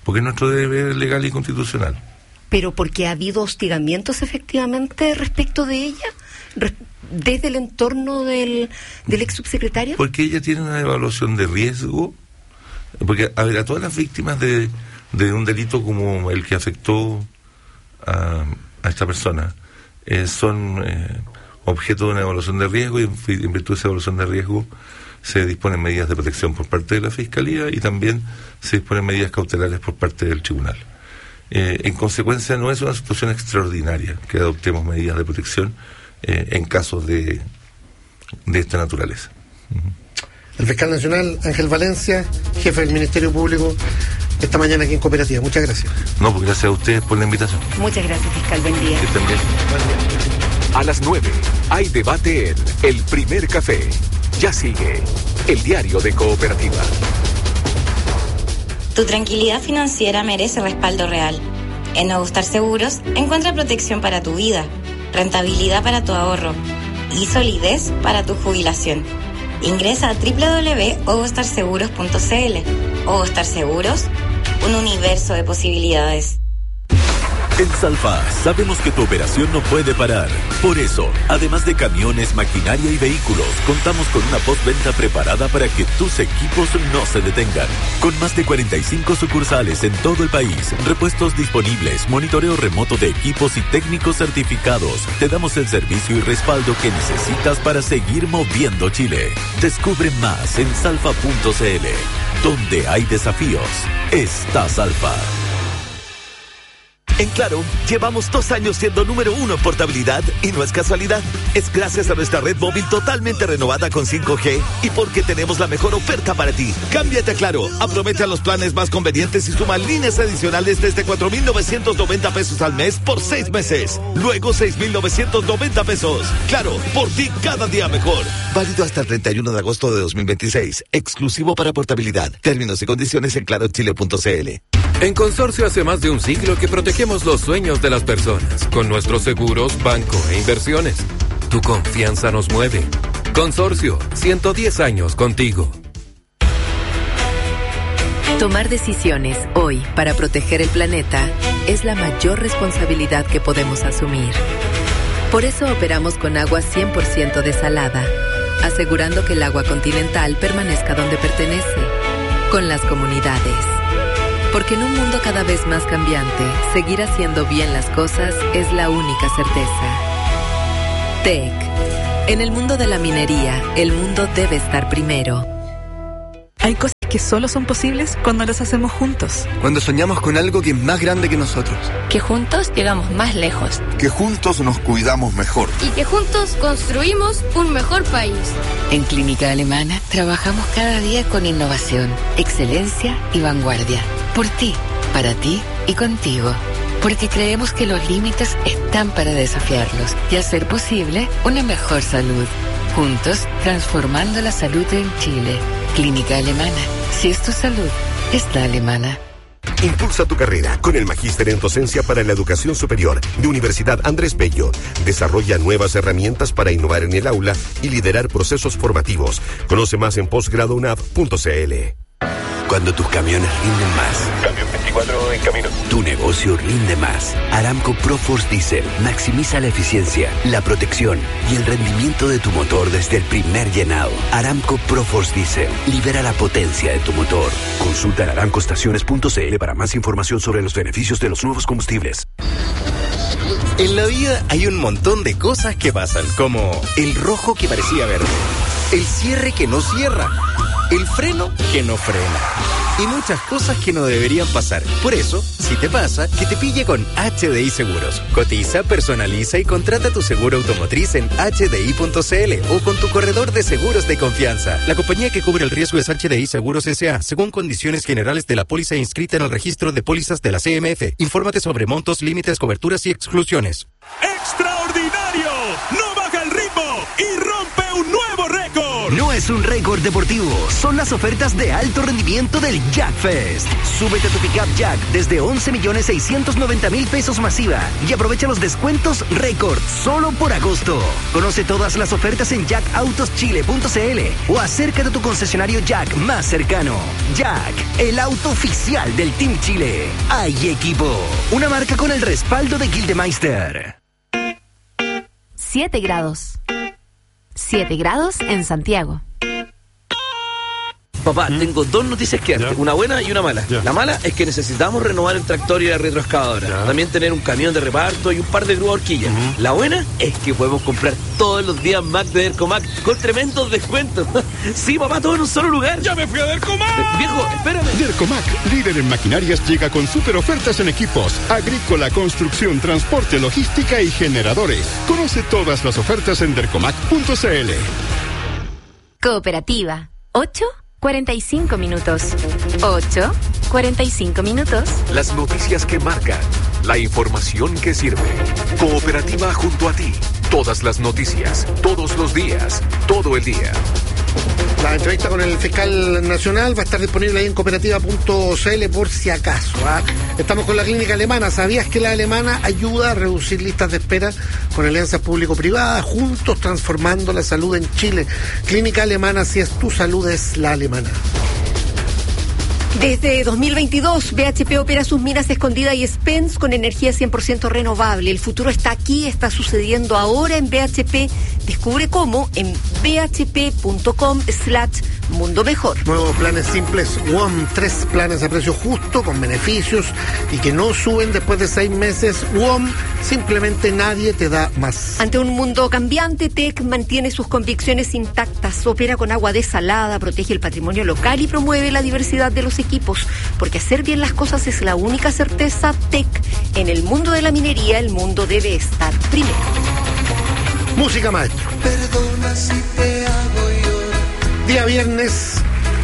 porque es nuestro deber legal y constitucional. ¿Pero porque ha habido hostigamientos efectivamente respecto de ella? Res- ¿Desde el entorno del, del ex subsecretario? Porque ella tiene una evaluación de riesgo, porque, a ver, a todas las víctimas de, de un delito como el que afectó a, a esta persona, eh, son eh, objeto de una evaluación de riesgo, y en, en virtud de esa evaluación de riesgo se disponen medidas de protección por parte de la Fiscalía y también se disponen medidas cautelares por parte del Tribunal. Eh, en consecuencia, no es una situación extraordinaria que adoptemos medidas de protección eh, en casos de, de esta naturaleza. Uh-huh. El fiscal nacional Ángel Valencia, jefe del Ministerio Público, esta mañana aquí en Cooperativa. Muchas gracias. No, pues gracias a ustedes por la invitación. Muchas gracias, fiscal. Buen día. Que estén bien. A las nueve hay debate en El Primer Café. Ya sigue el diario de Cooperativa. Tu tranquilidad financiera merece respaldo real. En Ogostar Seguros encuentra protección para tu vida, rentabilidad para tu ahorro y solidez para tu jubilación. Ingresa a doble u doble u doble u punto ogostar seguros punto c l. Ogostar Seguros, un universo de posibilidades. En Salfa sabemos que tu operación no puede parar. Por eso, además de camiones, maquinaria y vehículos, contamos con una postventa preparada para que tus equipos no se detengan. Con más de cuarenta y cinco sucursales en todo el país, repuestos disponibles, monitoreo remoto de equipos y técnicos certificados, te damos el servicio y respaldo que necesitas para seguir moviendo Chile. Descubre más en salfa punto c l. Donde hay desafíos, está Salfa. En Claro, llevamos dos años siendo número uno en portabilidad y no es casualidad. Es gracias a nuestra red móvil totalmente renovada con cinco G y porque tenemos la mejor oferta para ti. Cámbiate a Claro, aprovecha los planes más convenientes y suma líneas adicionales desde cuatro mil novecientos noventa pesos al mes por seis meses. Luego seis mil novecientos noventa pesos. Claro, por ti cada día mejor. Válido hasta el treinta y uno de agosto de dos mil veintiséis. Exclusivo para portabilidad. Términos y condiciones en claro chile punto c l. En Consorcio hace más de un siglo que protegemos los sueños de las personas con nuestros seguros, banco e inversiones. Tu confianza nos mueve. Consorcio, ciento diez años contigo. Tomar decisiones hoy para proteger el planeta es la mayor responsabilidad que podemos asumir. Por eso operamos con agua cien por ciento desalada, asegurando que el agua continental permanezca donde pertenece, con las comunidades. Porque en un mundo cada vez más cambiante, seguir haciendo bien las cosas es la única certeza. T E C. En el mundo de la minería, el mundo debe estar primero. Hay cosas que solo son posibles cuando las hacemos juntos. Cuando soñamos con algo que es más grande que nosotros. Que juntos llegamos más lejos. Que juntos nos cuidamos mejor. Y que juntos construimos un mejor país. En Clínica Alemana trabajamos cada día con innovación, excelencia y vanguardia. Por ti, para ti y contigo. Porque creemos que los límites están para desafiarlos y hacer posible una mejor salud. Juntos, transformando la salud en Chile. Clínica Alemana. Si es tu salud, es la alemana. Impulsa tu carrera con el Magíster en Docencia para la Educación Superior de Universidad Andrés Bello. Desarrolla nuevas herramientas para innovar en el aula y liderar procesos formativos. Conoce más en posgrado u n a v punto c l. Cuando tus camiones rinden más. Camión veinticuatro en camino. Tu negocio rinde más. Aramco ProForce Diesel maximiza la eficiencia, la protección y el rendimiento de tu motor desde el primer llenado. Aramco ProForce Diesel libera la potencia de tu motor. Consulta en aramco estaciones punto c l para más información sobre los beneficios de los nuevos combustibles. En la vida hay un montón de cosas que pasan, como el rojo que parecía verde, el cierre que no cierra, el freno que no frena y muchas cosas que no deberían pasar. Por eso, si te pasa, que te pille con H D I Seguros. Cotiza, personaliza y contrata tu seguro automotriz en h d i punto c l o con tu corredor de seguros de confianza. La compañía que cubre el riesgo es H D I Seguros S A, según condiciones generales de la póliza inscrita en el registro de pólizas de la C M F. Infórmate sobre montos, límites, coberturas y exclusiones. ¡Extraordinario! ¡No baja el ritmo y rompe un nuevo récord! No es un récord deportivo, son las ofertas de alto rendimiento del Jack Fest. Súbete a tu pickup Jack desde once millones seiscientos noventa mil pesos masiva y aprovecha los descuentos récord solo por agosto. Conoce todas las ofertas en jack autos chile punto c l o acércate a tu concesionario Jack más cercano. Jack, el auto oficial del Team Chile. Hay equipo, una marca con el respaldo de Gildemeister. siete grados. siete grados en Santiago. Papá, ¿Mm? tengo dos noticias que darte, una buena y una mala. Ya. La mala es que necesitamos renovar el tractor y la retroexcavadora. Ya. También tener un camión de reparto y un par de grúas horquillas. Uh-huh. La buena es que podemos comprar todos los días Mac de Dercomac con tremendos descuentos. Sí, papá, todo en un solo lugar. ¡Ya me fui a Dercomac! Eh, viejo, espérame. Dercomac, líder en maquinarias, llega con super ofertas en equipos, agrícola, construcción, transporte, logística y generadores. Conoce todas las ofertas en dercomac punto c l. Cooperativa. ¿ocho? cuarenta y cinco minutos. ocho, cuarenta y cinco minutos. Las noticias que marcan, la información que sirve. Cooperativa junto a ti. Todas las noticias, todos los días, todo el día. La entrevista con el fiscal nacional va a estar disponible ahí en cooperativa punto c l por si acaso. ¿eh? Estamos con la clínica alemana. ¿Sabías que la alemana ayuda a reducir listas de espera con alianzas público-privadas? Juntos transformando la salud en Chile. Clínica alemana, si es tu salud, es la alemana. Desde dos mil veintidós, B H P opera sus minas Escondida y Spence con energía cien por ciento renovable. El futuro está aquí, está sucediendo ahora en B H P. Descubre cómo en bhp.com slash mundo mejor. Nuevos planes simples W O M, tres planes a precio justo, con beneficios y que no suben después de seis meses. W O M, simplemente nadie te da más. Ante un mundo cambiante, T E C mantiene sus convicciones intactas, opera con agua desalada, protege el patrimonio local y promueve la diversidad de los equipos, porque hacer bien las cosas es la única certeza. T E C, en el mundo de la minería, el mundo debe estar primero. Música, maestro. Perdona si te hago llorar. Día viernes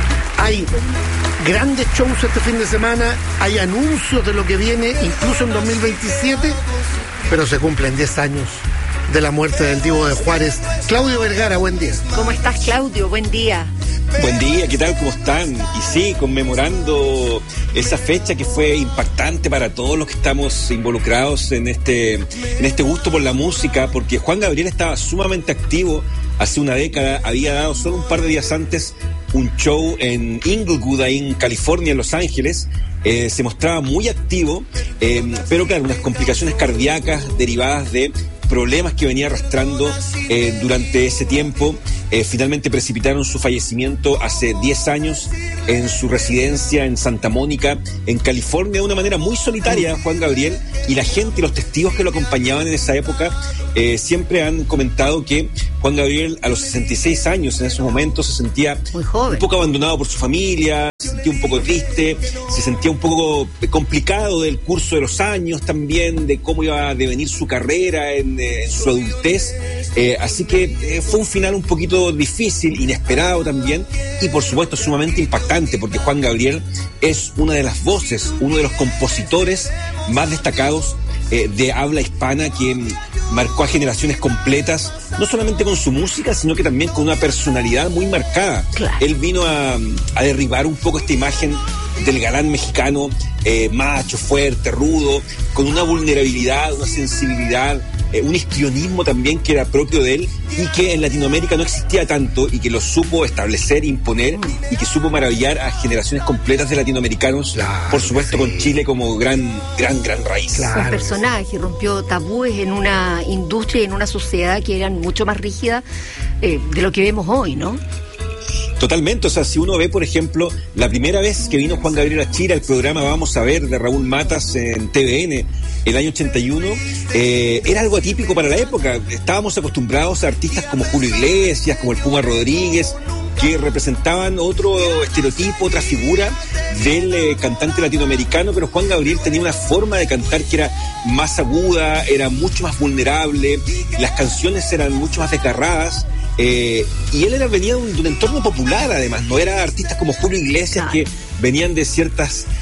hay grandes shows este fin de semana, hay anuncios de lo que viene, incluso en dos mil veintisiete, pero se cumplen diez años de la muerte del Divo de Juárez. Claudio Vergara, buen día. ¿Cómo estás, Claudio? Buen día. Buen día, ¿qué tal? ¿Cómo están? Y sí, conmemorando esa fecha que fue impactante para todos los que estamos involucrados en este, en este gusto por la música, porque Juan Gabriel estaba sumamente activo hace una década, había dado solo un par de días antes un show en Inglewood, ahí en California, en Los Ángeles. Eh, se mostraba muy activo, eh, pero claro, unas complicaciones cardíacas derivadas de problemas que venía arrastrando eh, durante ese tiempo, eh, finalmente precipitaron su fallecimiento hace diez años en su residencia en Santa Mónica, en California, de una manera muy solitaria, Juan Gabriel, y la gente y los testigos que lo acompañaban en esa época eh, siempre han comentado que Juan Gabriel a los sesenta y seis años en esos momentos se sentía muy joven, un poco abandonado por su familia, se sentía un poco triste, se sentía un poco complicado del curso de los años también, de cómo iba a devenir su carrera en, eh, en su adultez, eh, así que eh, fue un final un poquito difícil, inesperado también, y por supuesto sumamente impactante, porque Juan Gabriel es una de las voces, uno de los compositores más destacados eh, de habla hispana que marcó a generaciones completas, no solamente con su música, sino que también con una personalidad muy marcada. Claro. Él vino a, a derribar un poco esta imagen del galán mexicano, eh, macho, fuerte, rudo, con una vulnerabilidad, una sensibilidad, eh, un histrionismo también que era propio de él y que en Latinoamérica no existía tanto y que lo supo establecer, imponer y que supo maravillar a generaciones completas de latinoamericanos, claro, por supuesto, sí, con Chile como gran, gran, gran raíz. Claro, un personaje, rompió tabúes en una industria y en una sociedad que eran mucho más rígida eh, de lo que vemos hoy, ¿no? Totalmente, o sea, si uno ve, por ejemplo, la primera vez que vino Juan Gabriel a Chile, el programa Vamos a Ver de Raúl Matas en T V N, el año ochenta y uno, eh, era algo atípico para la época. Estábamos acostumbrados a artistas como Julio Iglesias, como el Puma Rodríguez, que representaban otro estereotipo, otra figura del eh, cantante latinoamericano, pero Juan Gabriel tenía una forma de cantar que era más aguda, era mucho más vulnerable, las canciones eran mucho más desgarradas. Eh, y él era, venía de un, de un entorno popular, además, no era artistas como Julio Iglesias, claro, que venían de ciertas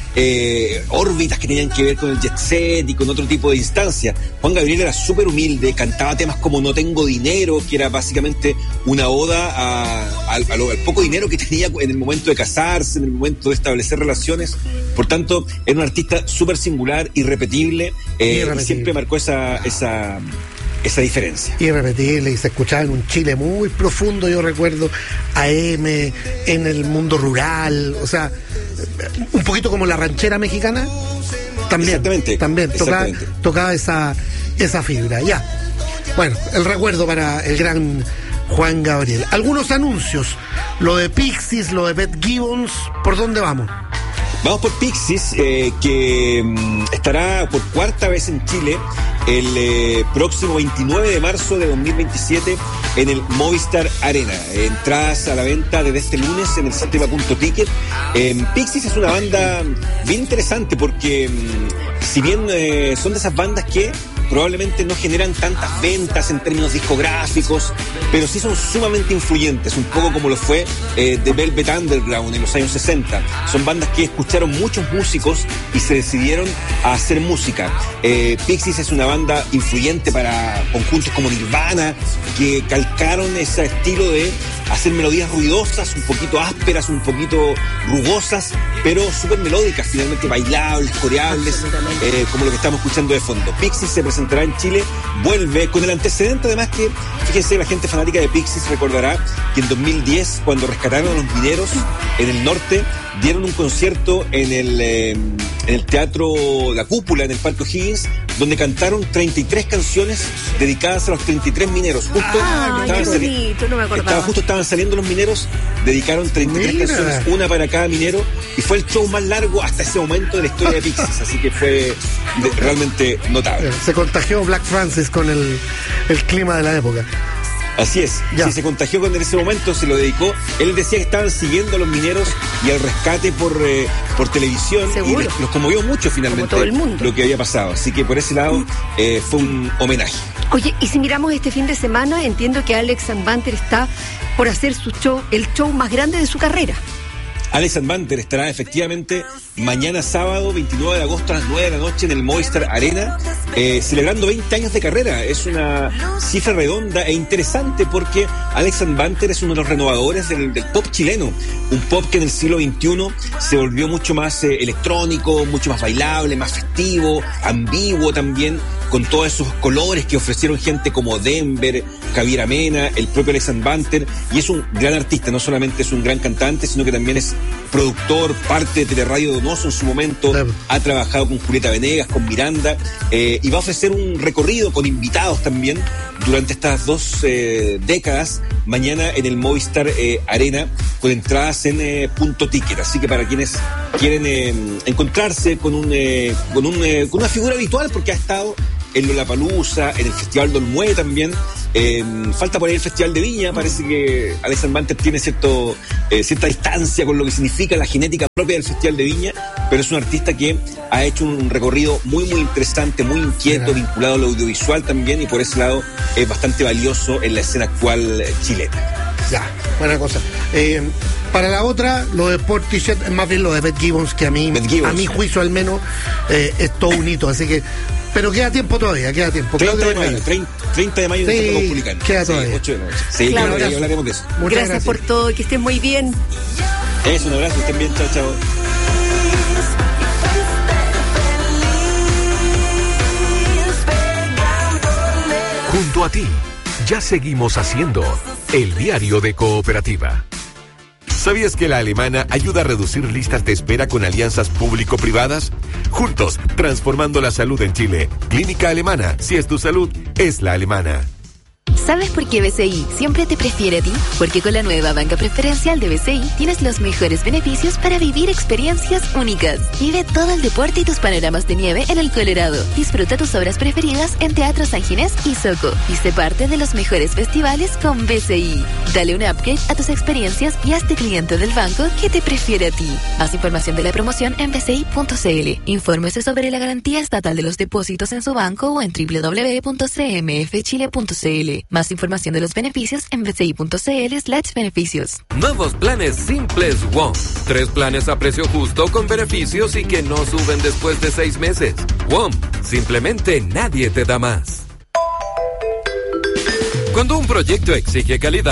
eh, órbitas que tenían que ver con el jet set y con otro tipo de instancias. Juan Gabriel era súper humilde, cantaba temas como No tengo dinero, que era básicamente una oda a, a, a lo, al poco dinero que tenía en el momento de casarse, en el momento de establecer relaciones. Por tanto, era un artista súper singular, irrepetible, eh, irrepetible. Y siempre marcó esa, esa, esa diferencia. Irrepetible, y se escuchaba en un Chile muy profundo, yo recuerdo, A M, en el mundo rural, o sea, un poquito como la ranchera mexicana, también, Exactamente. también tocaba, Exactamente. tocaba esa, esa fibra, ya. Bueno, el recuerdo para el gran Juan Gabriel. Algunos anuncios, lo de Pixies, lo de Beth Gibbons, ¿por dónde vamos? Vamos por Pixies, eh, que mm, estará por cuarta vez en Chile el eh, próximo veintinueve de marzo de dos mil veintisiete en el Movistar Arena. Entradas a la venta desde este lunes en el sistema punto ticket. Eh, Pixies es una banda bien interesante porque mm, si bien eh, son de esas bandas que probablemente no generan tantas ventas en términos discográficos, pero sí son sumamente influyentes, un poco como lo fue eh, The Velvet Underground en los años sesenta. Son bandas que escucharon muchos músicos y se decidieron a hacer música. Eh, Pixies es una banda influyente para conjuntos como Nirvana, que calcaron ese estilo de hacer melodías ruidosas, un poquito ásperas, un poquito rugosas, pero súper melódicas, finalmente bailables, coreables, eh, como lo que estamos escuchando de fondo. Pixies se presentará en Chile, vuelve con el antecedente, además que, fíjense, la gente fanática de Pixies recordará que en dos mil diez, cuando rescataron a los mineros en el norte, dieron un concierto en el, eh, en el Teatro La Cúpula, en el Parque O'Higgins, donde cantaron treinta y tres canciones dedicadas a los treinta y tres mineros. Justo ah, estaban, qué bonito, no me acordaba. Estaba, justo estaban saliendo los mineros, dedicaron treinta y tres Mira. canciones, una para cada minero, y fue el show más largo hasta ese momento de la historia de Pixies, así que fue de, realmente notable. Se contagió Black Francis con el, el clima de la época. Así es, ya. Sí, se contagió cuando en ese momento se lo dedicó. Él decía que estaban siguiendo a los mineros y al rescate por, eh, por televisión. Seguro. Y les, los conmovió mucho finalmente todo el mundo. Lo que había pasado. Así que por ese lado eh, fue un homenaje. Oye, y si miramos este fin de semana, entiendo que Alex Banter está por hacer su show, el show más grande de su carrera. Alex Banter estará efectivamente mañana sábado veintinueve de agosto a las nueve de la noche en el Movistar Arena, eh, celebrando veinte años de carrera. Es una cifra redonda e interesante porque Alex Banter es uno de los renovadores del, del pop chileno, un pop que en el siglo veintiuno se volvió mucho más eh, electrónico, mucho más bailable, más festivo, ambiguo también, con todos esos colores que ofrecieron gente como Denver, Javier Amena, el propio Alex Banter, y es un gran artista, no solamente es un gran cantante, sino que también es productor, parte de Teleradio Donoso en su momento, sí. Ha trabajado con Julieta Venegas, con Miranda, eh, y va a ofrecer un recorrido con invitados también durante estas dos eh, décadas, mañana en el Movistar eh, Arena, con entradas en eh, punto ticket. Así que para quienes quieren eh, encontrarse con, un, eh, con, un, eh, con una figura habitual, porque ha estado en Lollapalooza, en el Festival del Olmué también. Eh, falta por ahí el Festival de Viña. Parece que Alex Banter tiene cierto, eh, cierta distancia con lo que significa la genética propia del Festival de Viña, pero es un artista que ha hecho un recorrido muy muy interesante, muy inquieto, vinculado al audiovisual también, y por ese lado es bastante valioso en la escena actual chilena. Ya, buena cosa. Eh, para la otra, lo de Portishead es más bien lo de Beth Gibbons, que a mí, a mi juicio al menos, eh, es todo un hito, así que. Pero queda tiempo todavía, queda tiempo. treinta de mayo, treinta de mayo sí, en el Republicano. Queda todavía. Sí, ocho de la noche. Sí, claro, claro, hablaremos de eso. Muchas gracias, gracias por todo, que estén muy bien. Eso, un abrazo, estén bien, chao, chao. Junto a ti, ya seguimos haciendo el diario de Cooperativa. ¿Sabías que la Alemana ayuda a reducir listas de espera con alianzas público-privadas? Juntos, transformando la salud en Chile. Clínica Alemana, si es tu salud, es la Alemana. ¿Sabes por qué B C I siempre te prefiere a ti? Porque con la nueva banca preferencial de B C I tienes los mejores beneficios para vivir experiencias únicas. Vive todo el deporte y tus panoramas de nieve en el Colorado. Disfruta tus obras preferidas en Teatro San Ginés y Soco. Y sé parte de los mejores festivales con B C I. Dale un upgrade a tus experiencias y hazte cliente del banco que te prefiere a ti. Más información de la promoción en b c i punto c l. Infórmese sobre la garantía estatal de los depósitos en su banco o en w w w punto c m f chile punto c l. Más información de los beneficios en bci.cl slash beneficios. Nuevos planes simples WOM. Tres planes a precio justo con beneficios y que no suben después de seis meses. WOM. Simplemente nadie te da más. Cuando un proyecto exige calidad,